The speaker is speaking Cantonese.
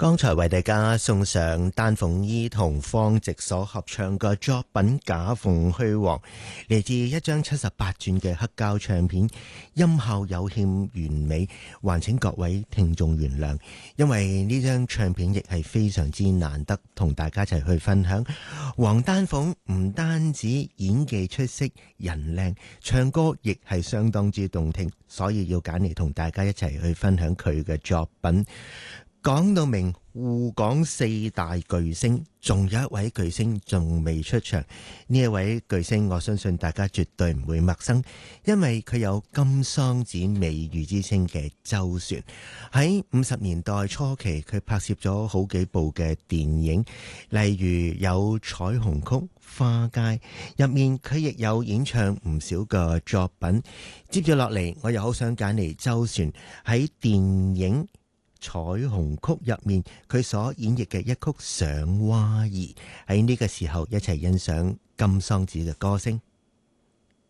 剛才為大家送上丹鳳衣同方直所合唱嘅作品《假鳳虛凰》，嚟自一張78轉嘅黑膠唱片，音效有欠完美，還請各位聽眾原諒。因為呢張唱片亦係非常之難得，同大家一齊去分享。黃丹鳳唔單止演技出色、人靚，唱歌亦係相當之動聽，所以要揀嚟同大家一齊去分享佢嘅作品。講到明滬港4大巨星，仲有一位巨星仲未出場。呢一位巨星我相信大家絕對唔會陌生，因為佢有金桑子美譽之稱嘅周璇。喺50年代初期，佢拍攝咗好幾部嘅電影，例如有彩虹曲、花街，入面佢亦有演唱唔少嘅作品。接住落嚟，我又好想揀嚟周璇喺電影彩虹曲入面佢所演繹嘅一曲《上娃兒》，喺呢個時候一齊欣賞金桑子嘅歌聲。